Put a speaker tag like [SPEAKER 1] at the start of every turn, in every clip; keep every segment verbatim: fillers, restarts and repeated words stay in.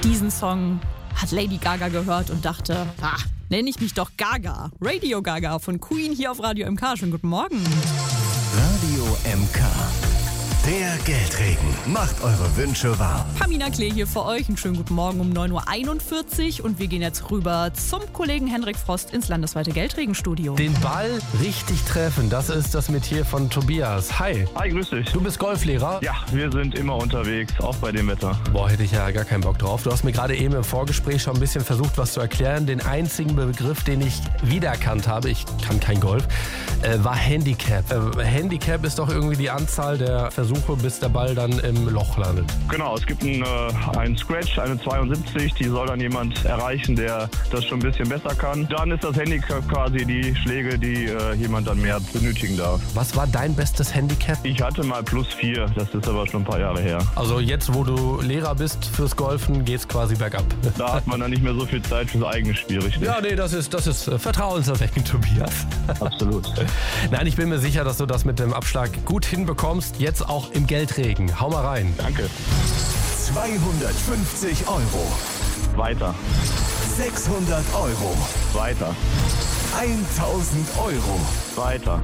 [SPEAKER 1] Diesen Song hat Lady Gaga gehört und dachte, ah, nenne ich mich doch Gaga. Radio Gaga von Queen hier auf Radio M K. Schönen guten Morgen.
[SPEAKER 2] Radio M K. Der Geldregen macht eure Wünsche wahr.
[SPEAKER 1] Pamina Klee hier für euch. Einen schönen guten Morgen um neun Uhr einundvierzig. Und wir gehen jetzt rüber zum Kollegen Hendrik Frost ins landesweite Geldregenstudio.
[SPEAKER 3] Den Ball richtig treffen, das ist das Metier von Tobias. Hi.
[SPEAKER 4] Hi, grüß dich.
[SPEAKER 3] Du bist Golflehrer?
[SPEAKER 4] Ja, wir sind immer unterwegs, auch bei dem Wetter.
[SPEAKER 3] Boah, hätte ich ja gar keinen Bock drauf. Du hast mir gerade eben im Vorgespräch schon ein bisschen versucht, was zu erklären. Den einzigen Begriff, den ich wiedererkannt habe, ich kann kein Golf, äh, war Handicap. Äh, Handicap ist doch irgendwie die Anzahl der Versuche, bis der Ball dann im Loch landet.
[SPEAKER 4] Genau, es gibt einen, äh, einen Scratch, eine zweiundsiebzig, die soll dann jemand erreichen, der das schon ein bisschen besser kann. Dann ist das Handicap quasi die Schläge, die äh, jemand dann mehr benötigen darf.
[SPEAKER 3] Was war dein bestes Handicap?
[SPEAKER 4] Ich hatte mal plus vier, das ist aber schon ein paar Jahre her.
[SPEAKER 3] Also jetzt, wo du Lehrer bist fürs Golfen, geht's quasi bergab.
[SPEAKER 4] Da hat man dann nicht mehr so viel Zeit fürs eigene Spiel, richtig?
[SPEAKER 3] Ja, nee, das ist, das ist äh, vertrauenserweckend, Tobias.
[SPEAKER 4] Absolut.
[SPEAKER 3] Nein, ich bin mir sicher, dass du das mit dem Abschlag gut hinbekommst. Jetzt auch im Geldregen. Hau mal rein.
[SPEAKER 4] Danke.
[SPEAKER 2] zweihundertfünfzig Euro.
[SPEAKER 4] Weiter.
[SPEAKER 2] sechshundert Euro.
[SPEAKER 4] Weiter.
[SPEAKER 2] tausend Euro.
[SPEAKER 4] Weiter.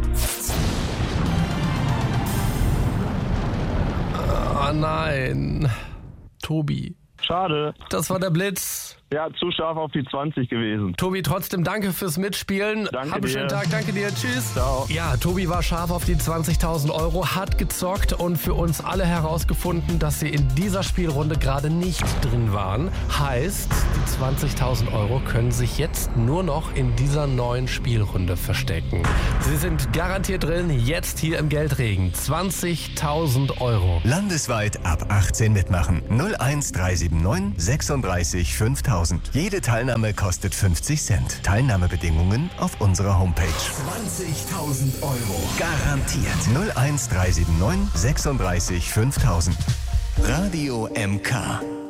[SPEAKER 3] Ah nein. Tobi.
[SPEAKER 4] Schade.
[SPEAKER 3] Das war der Blitz.
[SPEAKER 4] Ja, zu scharf auf die zwanzig gewesen.
[SPEAKER 3] Tobi, trotzdem danke fürs Mitspielen.
[SPEAKER 4] Danke
[SPEAKER 3] Hab einen
[SPEAKER 4] dir.
[SPEAKER 3] schönen Tag. Danke dir. Tschüss.
[SPEAKER 4] Ciao.
[SPEAKER 3] Ja, Tobi war scharf auf die zwanzigtausend Euro, hat gezockt und für uns alle herausgefunden, dass sie in dieser Spielrunde gerade nicht drin waren. Heißt, die zwanzigtausend Euro können sich jetzt nur noch in dieser neuen Spielrunde verstecken. Sie sind garantiert drin, jetzt hier im Geldregen. zwanzigtausend Euro.
[SPEAKER 2] Landesweit ab achtzehn mitmachen. null eins drei sieben neun sechsunddreißig fünftausend. Jede Teilnahme kostet fünfzig Cent. Teilnahmebedingungen auf unserer Homepage. zwanzigtausend Euro. Garantiert. null eins drei sieben neun sechsunddreißig fünftausend. Radio M K.